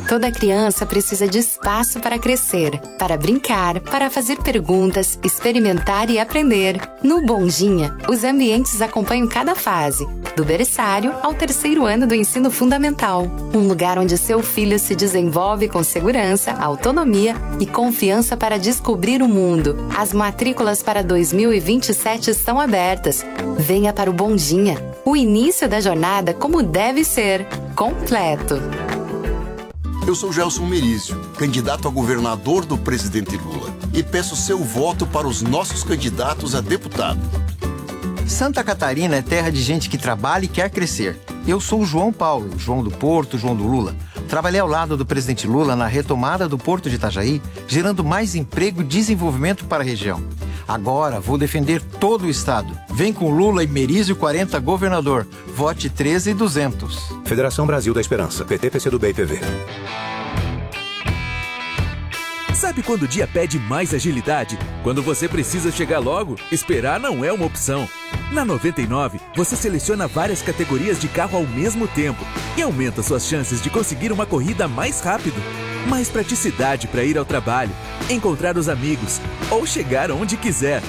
Toda criança precisa de espaço para crescer, para brincar, para fazer perguntas, experimentar e aprender. No Bondinha, os ambientes acompanham cada fase, do berçário ao 3º ano do ensino fundamental. Um lugar onde seu filho se desenvolve com segurança, autonomia e confiança para descobrir o mundo. As matrículas para 2027 estão abertas. Venha para o Bondinha, o início da jornada como deve ser, completo. Eu sou Gelson Merizio, candidato a governador do presidente Lula, e peço seu voto para os nossos candidatos a deputado. Santa Catarina é terra de gente que trabalha e quer crescer. Eu sou o João Paulo, João do Porto, João do Lula. Trabalhei ao lado do presidente Lula na retomada do Porto de Itajaí, gerando mais emprego e desenvolvimento para a região. Agora vou defender todo o estado. Vem com Lula e Merizio 40 governador. Vote 13.200. Federação Brasil da Esperança. PT, PCdoB e PV. Sabe quando o dia pede mais agilidade? Quando você precisa chegar logo, esperar não é uma opção. Na 99, você seleciona várias categorias de carro ao mesmo tempo e aumenta suas chances de conseguir uma corrida mais rápido. Mais praticidade para ir ao trabalho, encontrar os amigos ou chegar onde quiser.